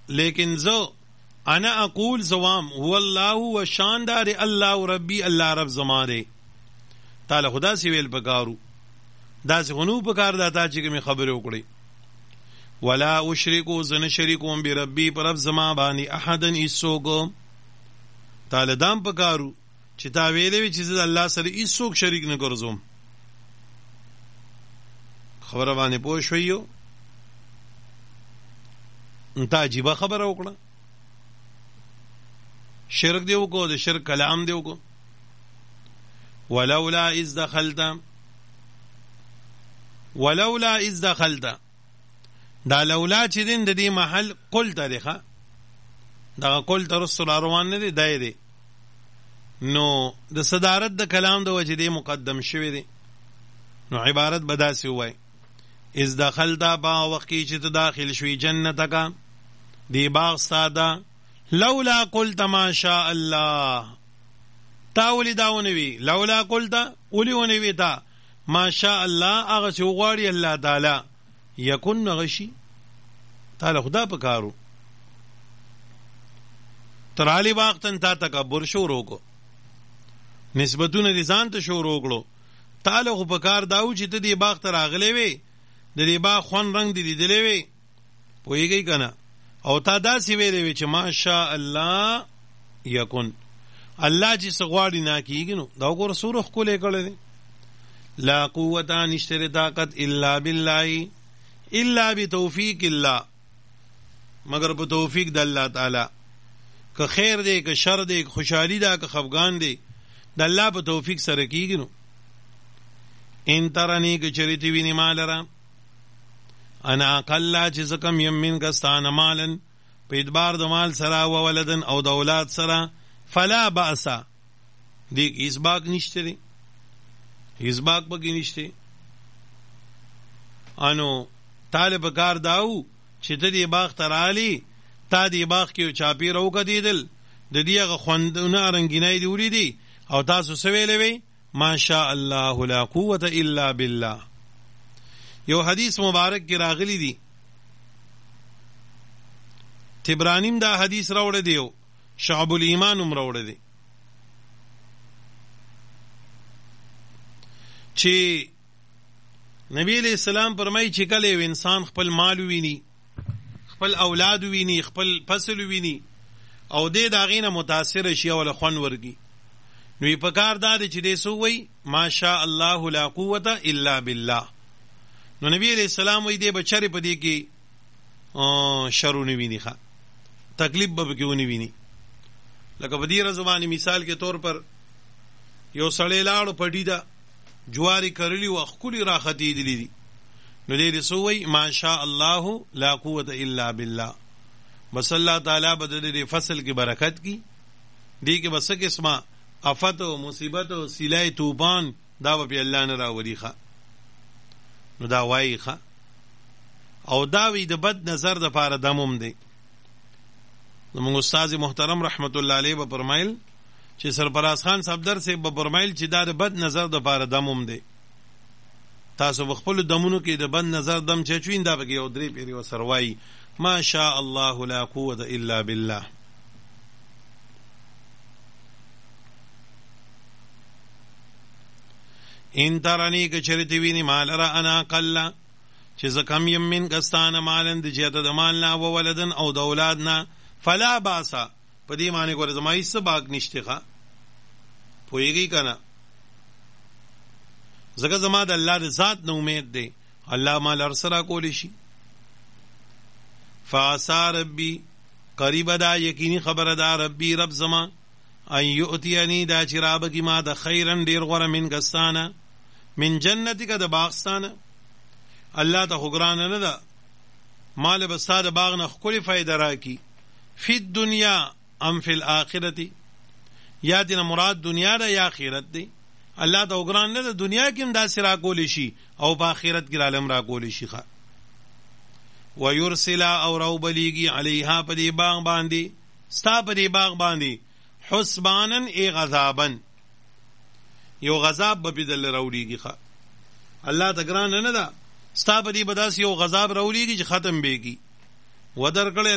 لیکن زو انا اقول زوام هو الله و شاندار الله ربی الله رب زماره تعالی خدا سی ویل پکارو دا سی غنو پکار داتا چې کوم خبره وکړي ولا اشرکو زن شریکوم بربی پر رب زما باندې احدن ایسوګو تعالی دام پکارو چې تا ویلې چې الله سره ایسوک شریک نه ګرځوم خبره باندې پوه شویو انتا عجیبه خبره وکړه شرک دیو کو د شرک کلام دیو کو ولولا اذ دخلت دا لولا چې دین د دې محل قل تاریخه دا قل تر رسول روان نه دی دای دی نو د صدارت د کلام د وجه دی مقدم شوی دی نو عبارت بداسي وای اذ دخلت با وقتی چې ته داخل شوی جنتک دی باغ ساده لولا قلت ما شاء الله تاولی داونوی لولا قلت اولیونوی تا ما شاء الله اغا چه غواری اللہ تعالی یکن نغشی تعالی خدا پکارو ترالی باقتن تا تکبر شورو کو نسبتون رزان تا شورو کلو تعالی خو پکار داو چه تا دی باق تر آغلے وی دی باق خوان رنگ دی دلے وی پوئی گئی کنا او تا دا سی ویلے وی چه ما شاء الله یکن الله چې سغواړي نه کیږي نو دا وګوره سورخ کولې کړل دي لا قوه نشتر طاقت الا بالله الا بتوفیق الله مگر په توفیق د الله تعالی که خیر دی که شر دی که خوشحالی ده که خفګان دی د الله په توفیق سره کیږي نو ان ترنی که چریتی ویني مالرا انا اقل چې زکم یمن کستان مالن په ادبار د مال سره او ولدن او د اولاد سره فلا بأسا دیکھ ازباق نشتے دی ازباق بکی نشتے انو طالب کار داو چه تا دی باغ ترالی تا دی باغ کیو چاپی رو که دیدل دا دی اگه خوندونه رنگینای دیولی دی او تاسو سویلے وی ما شاء الله لا قوة الا بالله یو حدیث مبارک کی راغلی دی تبرانیم دا حدیث روڑ دیو شعب الایمان امروڑ دی چی نبی علیہ السلام فرمائی چی کل یو انسان خپل مال ویني خپل اولاد ویني خپل فصل ویني او دې داغینه متاثر شي او لخون ورگی نو په کار داد چې دې سو وی ما شاء الله لا قوه الا بالله نو نبی علیہ السلام وی دې بچری په دې کې شرونه ویني ښه تکلیف به کې ونی ویني لکه بدیره زمانی مثال کے طور پر یو سړی لاړو پټی دا جواری کرلی و خکلی راختی دلی دی نو دې سووی ما شاء الله لا قوة الا بالله بس اللہ تعالی بدل دې فصل کی برکت کی دی کې بس قسمه آفت و مصیبت و سیلای طوفان دا به الله نه راوړي ښه نو دا وایي ښه او دا وی د بد نظر د پاره دموم دی زمونږ استاد محترم رحمت الله علیه به فرمایل چې سرفراز خان صفدر سے به فرمایل چې دا د بد نظر د پاره دموم دی تاسو خپل دمونو کې د بد نظر دم چچوین دا به یو درې پیری وسروي ما شاء الله لا قوة الا بالله ان ترانی که چرتی ویني مال را انا قل چې زکم یم من کستان مالن د جهت د مال نه او ولدن او د اولاد نه فلا باسا په دې معنی ګور زمای سباق نشته ښا پویږي کنه زګه زما د الله د ذات نه امید دی الله مال ارسرا کولی شي فاسا ربي قریب دا یقینی خبر دا ربي رب زما ان یؤتینی دا چراب کی ما د خیرن ډیر غره من کستانه من جنتی کا د باغستانه الله ته خګران نه ده مال بستا د باغ نه خولي فائدہ راکی فی الدنیا ام فی الاخرتی یا دین مراد دنیا دا یا آخرت دی الله ته خګران نه ده دنیا کې هم دا سرا کولی شي او په آخرت کې عالم را کولی شي ښا ويرسل او رو بلیگی علیها په دې باغ باندې ستا په دې باغ باندې حسبانن ای غضابن یو غضاب به بدل راوړيږي ښا الله ته ګران نه ده ستا په دې بداس یو غضاب راوړيږي چې ختم بيږي ودر کړه